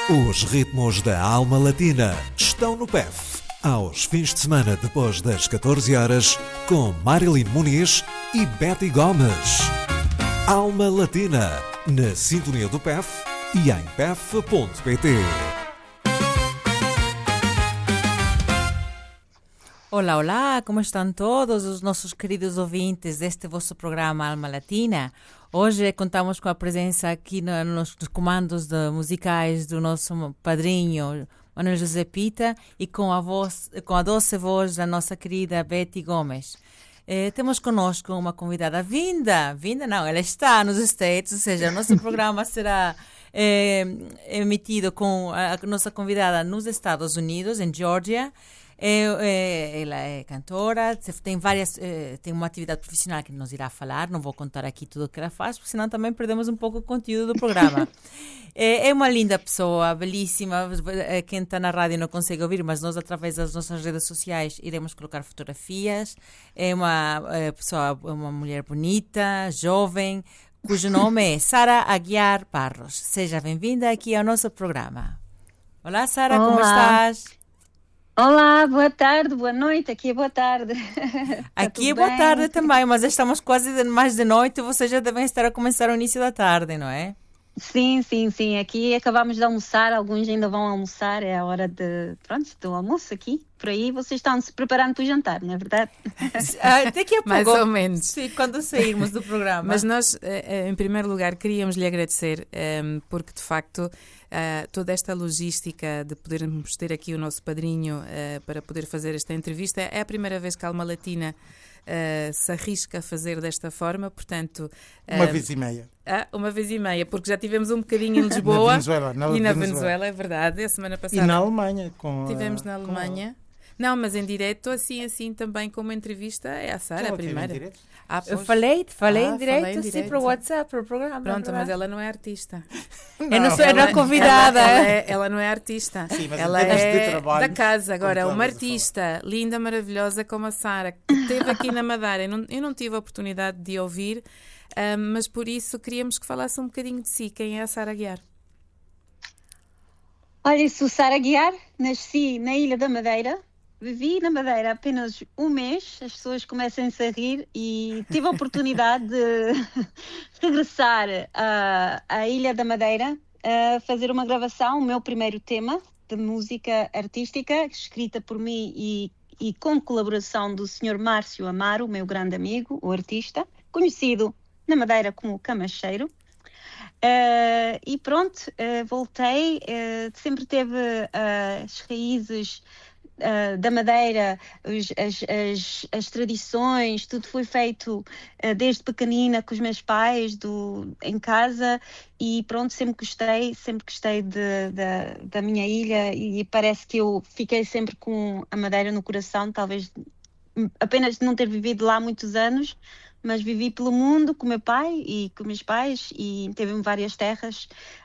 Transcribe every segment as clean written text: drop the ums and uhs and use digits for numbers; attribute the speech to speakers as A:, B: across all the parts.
A: Os ritmos da alma latina estão no PEF. Aos fins de semana depois das 14 horas, com Marilyn Muniz e Betty Gomes. Alma Latina, na sintonia do PEF e em pef.pt.
B: Olá, olá, como estão todos os nossos queridos ouvintes deste vosso programa Alma Latina? Hoje contamos com a presença aqui nos comandos musicais do nosso padrinho Manuel José Pita e com a doce voz da nossa querida Betty Gomes. Temos conosco uma convidada vinda não, ela está nos States, ou seja, o nosso programa será emitido com a nossa convidada nos Estados Unidos, em Georgia. Ela é cantora, tem uma atividade profissional que nos irá falar. Não vou contar aqui tudo o que ela faz, porque senão também perdemos um pouco o conteúdo do programa. É uma linda pessoa, belíssima. Quem está na rádio não consegue ouvir, mas nós, através das nossas redes sociais, iremos colocar fotografias. É uma pessoa, uma mulher bonita, jovem, cujo nome é Sara Aguiar Barros. Seja bem-vinda aqui ao nosso programa. Olá, Sara, como estás?
C: Olá, boa tarde, boa noite, aqui é boa tarde.
B: Aqui é boa tarde também, mas estamos quase mais de noite, vocês já devem estar a começar o início da tarde, não é?
C: Sim, aqui acabamos de almoçar, alguns ainda vão almoçar, é a hora do almoço aqui, por aí vocês estão se preparando para o jantar, não é verdade?
B: Daqui a pouco,
D: mais ou menos.
B: Sim, quando sairmos do programa.
D: Mas nós, em primeiro lugar, queríamos lhe agradecer, porque de facto toda esta logística de podermos ter aqui o nosso padrinho para poder fazer esta entrevista, é a primeira vez que a Alma Latina se arrisca a fazer desta forma, portanto...
E: Uma vez e meia.
D: Uma vez e meia, porque já tivemos um bocadinho em Lisboa na Venezuela, é verdade, a semana passada.
E: E na Alemanha.
D: Tivemos na Alemanha. Não, mas em direto, assim também como entrevista, é a Sara, a primeira.
B: Eu falei em direto, sim, para o WhatsApp, para o programa.
D: Pronto, mas ela não é artista.
B: Eu não sou a convidada.
D: Ela não é artista.
E: Sim, mas
D: ela é da casa. Agora, uma artista linda, maravilhosa como a Sara, que esteve aqui na Madeira. Eu não tive a oportunidade de ouvir, mas por isso queríamos que falasse um bocadinho de si. Quem é a Sara Aguiar?
C: Olha, sou Sara Aguiar, nasci na Ilha da Madeira. Vivi na Madeira apenas um mês, as pessoas começam-se a rir e tive a oportunidade de regressar à Ilha da Madeira a fazer uma gravação, o meu primeiro tema de música artística, escrita por mim e com colaboração do Sr. Márcio Amaro, meu grande amigo, o artista, conhecido na Madeira como Camacheiro. E pronto, voltei, sempre teve as raízes da Madeira, as tradições, tudo foi feito desde pequenina com os meus pais em casa e pronto, sempre gostei da minha ilha e parece que eu fiquei sempre com a Madeira no coração, talvez apenas de não ter vivido lá muitos anos, mas vivi pelo mundo com meu pai e com meus pais e teve em várias terras.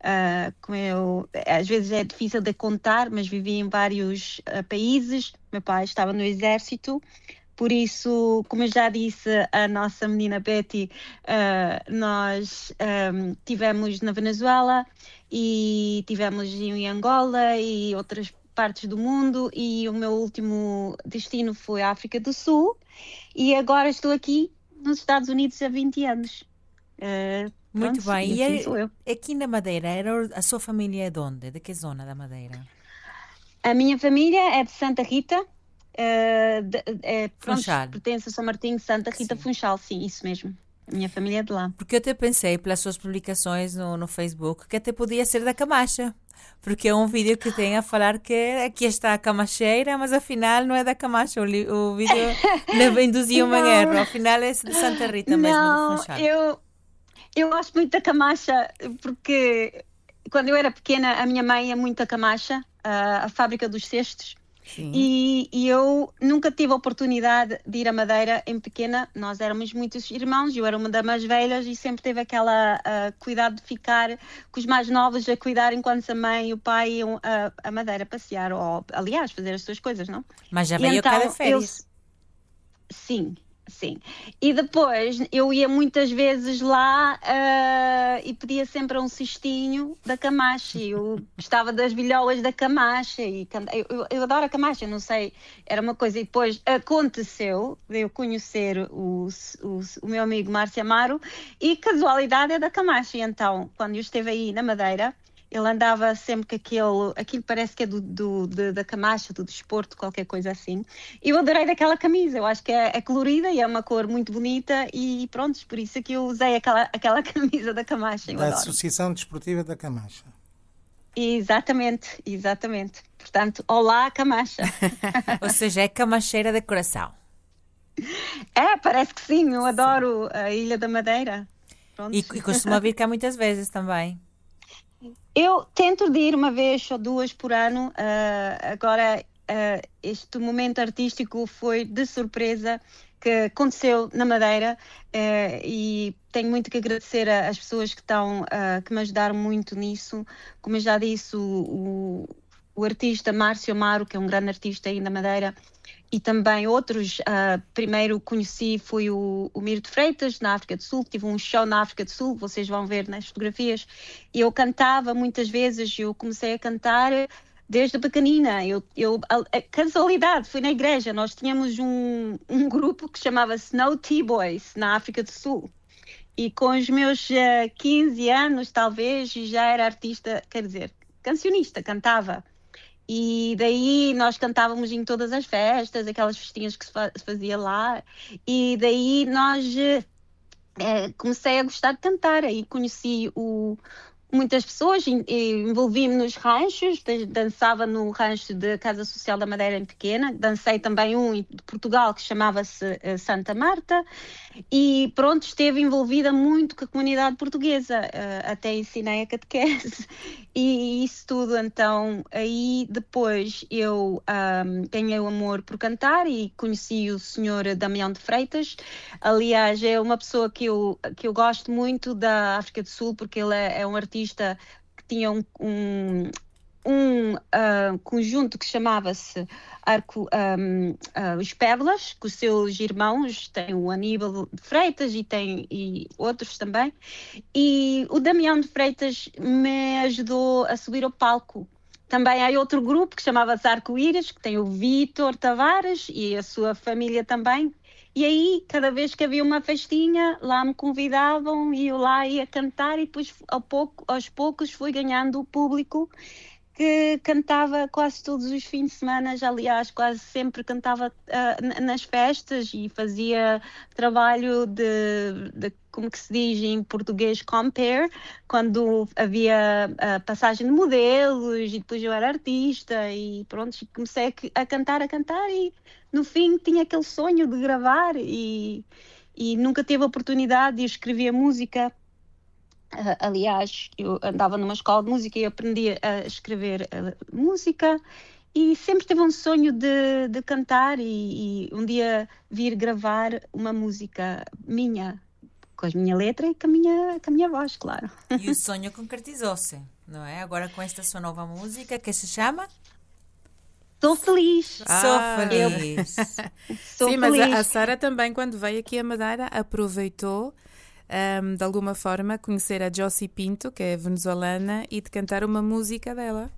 C: Às vezes é difícil de contar, mas vivi em vários países. Meu pai estava no exército, por isso, como eu já disse a nossa menina Betty, nós tivemos na Venezuela e tivemos em Angola e outras partes do mundo e o meu último destino foi a África do Sul e agora estou aqui nos Estados Unidos há 20 anos.
B: Muito
C: pronto,
B: bem.
C: E assim sou eu.
B: Aqui na Madeira, a sua família é de onde? De que zona da Madeira?
C: A minha família é de Santa Rita.
B: Funchal.
C: Pertence a São Martinho, Santa Rita, sim. Funchal, sim, isso mesmo. A minha família é de lá.
B: Porque eu até pensei, pelas suas publicações no Facebook, que até podia ser da Camacha. Porque é um vídeo que tem a falar que aqui está a Camacheira, mas afinal não é da Camacha. O vídeo induzia uma guerra. Afinal é de Santa Rita mesmo, do Funchal.
C: Eu gosto muito da Camacha, porque quando eu era pequena a minha mãe ia muito a Camacha, a fábrica dos cestos. E eu nunca tive a oportunidade de ir à Madeira em pequena. Nós éramos muitos irmãos, eu era uma das mais velhas e sempre teve aquela cuidado de ficar com os mais novos a cuidar enquanto a mãe e o pai iam a Madeira passear ou, aliás, fazer as suas coisas, não?
B: Mas já veio cá de férias.
C: Sim, Sim. E depois eu ia muitas vezes lá e pedia sempre um cestinho da Camacha. Eu gostava das bilholas da Camacha e eu adoro a Camacha, não sei, era uma coisa. E depois aconteceu de eu conhecer o meu amigo Márcio Amaro e casualidade é da Camacha. E então, quando eu esteve aí na Madeira, ele andava sempre com aquilo parece que é da Camacha, do desporto, qualquer coisa assim. Eu adorei daquela camisa, eu acho que é colorida e é uma cor muito bonita e pronto, por isso é que eu usei aquela camisa da Camacha.
E: Da Associação Desportiva da Camacha.
C: Exatamente. Portanto, olá Camacha.
B: Ou seja, é camacheira de coração.
C: Parece que sim, eu adoro a Ilha da Madeira. Pronto.
B: E costuma vir cá muitas vezes também.
C: Eu tento de ir uma vez ou duas por ano. Agora, este momento artístico foi de surpresa que aconteceu na Madeira e tenho muito que agradecer às pessoas que me ajudaram muito nisso. Como eu já disse, o artista Márcio Amaro, que é um grande artista aí na Madeira, e também outros. Primeiro conheci foi o Miro de Freitas, na África do Sul, tive um show na África do Sul, vocês vão ver nas fotografias, e eu cantava muitas vezes, eu comecei a cantar desde pequenina. A casualidade, fui na igreja, nós tínhamos um grupo que chamava Snow T-Boys, na África do Sul, e com os meus 15 anos, talvez, já era artista, quer dizer, cancionista, cantava. E daí nós cantávamos em todas as festas, aquelas festinhas que se fazia lá. E daí nós comecei a gostar de cantar. Aí conheci muitas pessoas, envolvi-me nos ranchos, dançava no rancho da Casa Social da Madeira em Pequena, dancei também um de Portugal que chamava-se Santa Marta e pronto, esteve envolvida muito com a comunidade portuguesa, até ensinei a catequese e isso tudo. Então aí depois eu ganhei o amor por cantar e conheci o senhor Damião de Freitas. Aliás, é uma pessoa que eu gosto muito da África do Sul, porque ele é um artista que tinha um conjunto que chamava-se Os Pérolas, com os seus irmãos, tem o Aníbal de Freitas e outros também, e o Damião de Freitas me ajudou a subir ao palco. Também há outro grupo que chamava-se Arco-Íris, que tem o Vítor Tavares e a sua família também. E aí, cada vez que havia uma festinha, lá me convidavam e eu lá ia cantar e depois, aos poucos, fui ganhando o público que cantava quase todos os fins de semana. Aliás, quase sempre cantava nas festas e fazia trabalho de como que se diz em português, compare, quando havia a passagem de modelos e depois eu era artista e pronto, comecei a cantar e no fim tinha aquele sonho de gravar e nunca teve a oportunidade de escrever música. Aliás, eu andava numa escola de música e aprendi a escrever música e sempre tive um sonho de cantar e um dia vir gravar uma música minha, com a minha letra e com a minha voz, claro.
B: E o sonho concretizou-se, não é? Agora com esta sua nova música, que se chama?
C: Sou feliz.
B: Sou feliz.
C: Sou
D: Sim,
C: feliz.
D: mas a Sara também, quando veio aqui a Madeira, aproveitou de alguma forma conhecer a Josie Pinto, que é venezuelana, e de cantar uma música dela.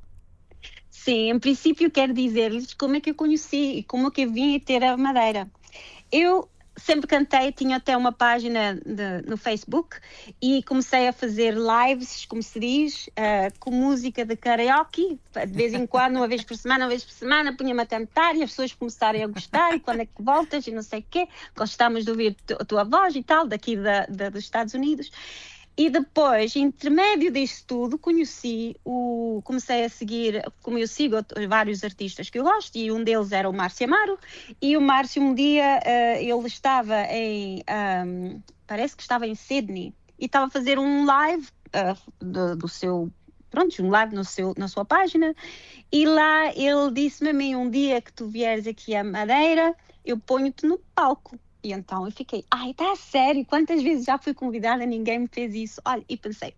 C: Sim, em princípio quero dizer-lhes como é que eu conheci e como é que eu vim ter a Madeira. Eu sempre cantei, tinha até uma página no Facebook e comecei a fazer lives, como se diz, com música de karaoke, de vez em quando, uma vez por semana, punha-me a cantar e as pessoas começaram a gostar e quando é que voltas e não sei o quê, gostamos de ouvir a tua voz e tal, daqui dos Estados Unidos. E depois, intermédio disso tudo, comecei a seguir, como eu sigo vários artistas que eu gosto, e um deles era o Márcio Amaro, e o Márcio um dia, ele estava parece que estava em Sydney, e estava a fazer um live do seu, pronto, um live na sua página, e lá ele disse-me a mim, um dia que tu vieres aqui à Madeira, eu ponho-te no palco. E então eu fiquei, está sério? Quantas vezes já fui convidada, ninguém me fez isso? Olha, e pensei,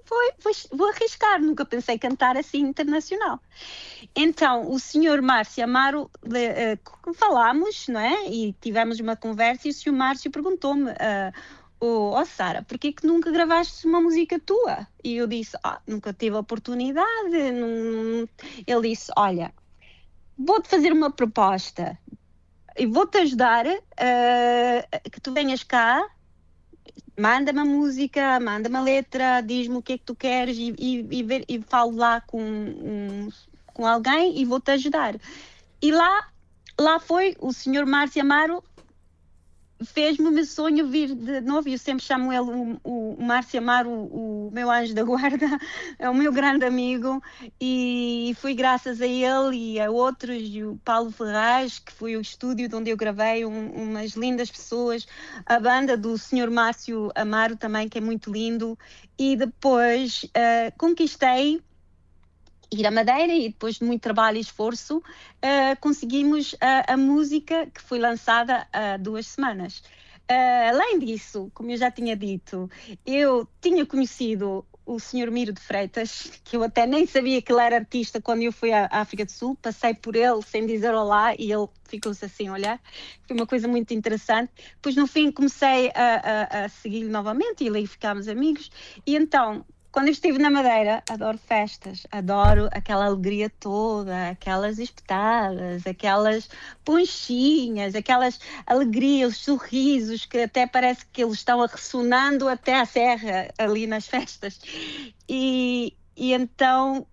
C: vou arriscar, nunca pensei cantar assim internacional. Então, o senhor Márcio Amaro, falámos, não é? E tivemos uma conversa e o senhor Márcio perguntou-me, Sara, porquê que nunca gravaste uma música tua? E eu disse, nunca tive a oportunidade. Ele disse, olha, vou-te fazer uma proposta e vou-te ajudar que tu venhas cá, manda-me a música, manda-me a letra, diz-me o que é que tu queres e falo lá com alguém e vou-te ajudar. E lá foi o senhor Márcio Amaro, fez-me o meu sonho vir de novo. Eu sempre chamo ele o Márcio Amaro, o meu anjo da guarda, é o meu grande amigo, e foi graças a ele e a outros, e o Paulo Ferraz, que foi o estúdio onde eu gravei, umas lindas pessoas, a banda do senhor Márcio Amaro também, que é muito lindo, e depois conquistei ir à Madeira e depois de muito trabalho e esforço conseguimos a música que foi lançada há 2 semanas. Além disso, como eu já tinha dito, eu tinha conhecido o Sr. Miro de Freitas, que eu até nem sabia que ele era artista quando eu fui à África do Sul, passei por ele sem dizer olá e ele ficou-se assim a olhar, foi uma coisa muito interessante. Depois no fim comecei a segui-lo novamente e ali ficámos amigos, e então quando eu estive na Madeira, adoro festas, adoro aquela alegria toda, aquelas espetadas, aquelas ponchinhas, aquelas alegrias, os sorrisos, que até parece que eles estão ressonando até à serra ali nas festas. E então,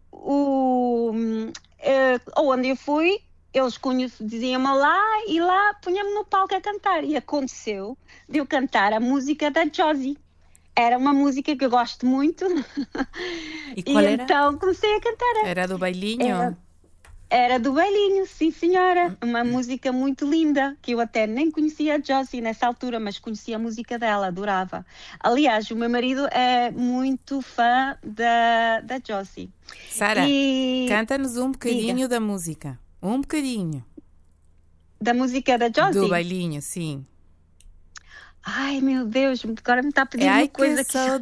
C: onde eu fui, eles diziam-me lá e lá punha-me no palco a cantar. E aconteceu de eu cantar a música da Josie. Era uma música que eu gosto muito.
B: E qual era?
C: Então comecei a cantar.
D: Era do bailinho?
C: Era do bailinho, sim senhora. Uma música muito linda, que eu até nem conhecia a Josie nessa altura, mas conhecia a música dela, adorava. Aliás, o meu marido é muito fã da Josie.
D: Sara, canta-nos um bocadinho da música. Um bocadinho.
C: Da música da Josie?
D: Do bailinho, sim.
C: Ai, meu Deus, agora me está a pedir uma coisa que...